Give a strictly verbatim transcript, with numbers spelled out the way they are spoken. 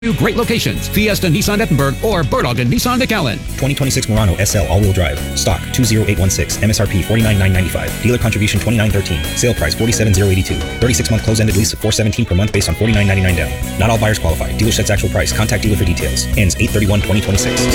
Two great locations, Fiesta Nissan Ettenberg or Berlage Nissan McAllen. twenty twenty-six Murano S L all-wheel drive. Stock two zero eight one six. M S R P forty-nine thousand nine hundred ninety-five. Dealer contribution twenty-nine thousand thirteen. Sale price forty-seven thousand eighty-two. thirty-six month close-ended lease of four hundred seventeen per month based on forty-nine thousand ninety-nine down. Not all buyers qualify. Dealer sets actual price. Contact dealer for details. Ends eight thirty-one twenty twenty-six.